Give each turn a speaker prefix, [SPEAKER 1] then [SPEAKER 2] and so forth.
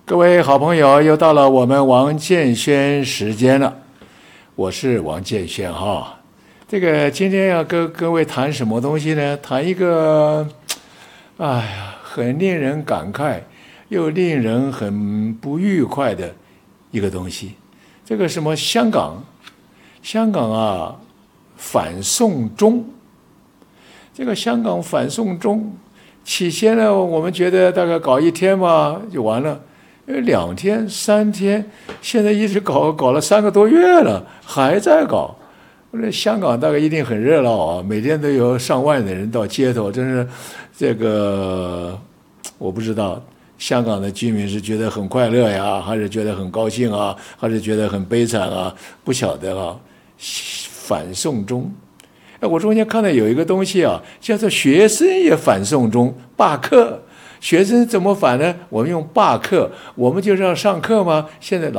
[SPEAKER 1] 各位好朋友，又到了我们王建轩时间了。我是王建轩哈。今天要跟各位谈什么东西呢？谈一个，很令人感慨又令人很不愉快的一个东西。这个什么香港啊，反送中。这个香港反送中，起先呢，我们觉得大概搞一天嘛就完了。2天、3天，现在一直搞了3个多月了，还在搞。香港大概一定很热闹啊，每天都有上万的人到街头，真是我不知道香港的居民是觉得很快乐呀，还是觉得很高兴啊，还是觉得很悲惨啊？不晓得啊。反送中，我中间看到有一个东西啊，叫做学生也反送中，罢课。学生怎么反呢？我们用罢课，我们就让上课吗？现在